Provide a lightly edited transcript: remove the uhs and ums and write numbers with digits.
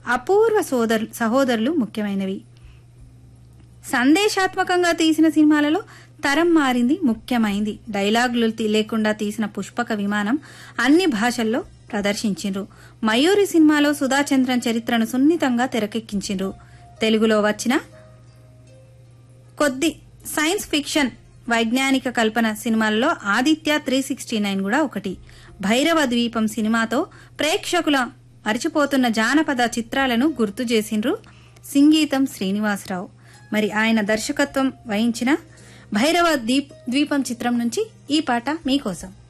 అపూర్వ సహోదరులు ముఖ్యమైనవి. సందేశాత్మకంగా తీసిన సినిమాలలో తరం మారింది ముఖ్యమైంది. డైలాగులు లేకుండా తీసిన పుష్పక విమానం అన్ని భాషల్లో ప్రదర్శించిండ్రు. మయూరి సినిమాలో సుధాచంద్రన్ చరిత్రను సున్నితంగా తెరకెక్కించిండ్రు. తెలుగులో వచ్చిన కొద్ది సైన్స్ ఫిక్షన్ వైజ్ఞానిక కల్పన సినిమాల్లో ఆదిత్య 369 కూడా ఒకటి. భైరవ ద్వీపం సినిమాతో ప్రేక్షకుల మరిచిపోతున్న జానపద చిత్రాలను గుర్తు చేసిండ్రు సంగీతం శ్రీనివాసరావు. మరి ఆయన దర్శకత్వం వహించిన భైరవ ద్వీపం చిత్రం నుంచి ఈ పాట మీకోసం.